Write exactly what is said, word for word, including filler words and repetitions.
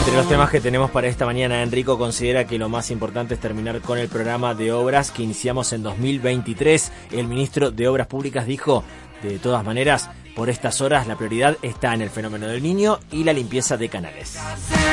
Entre los temas que tenemos para esta mañana, Enrico considera que lo más importante es terminar con el programa de obras que iniciamos en dos mil veintitrés. El ministro de Obras Públicas dijo, de todas maneras, por estas horas la prioridad está en el fenómeno del Niño y la limpieza de canales.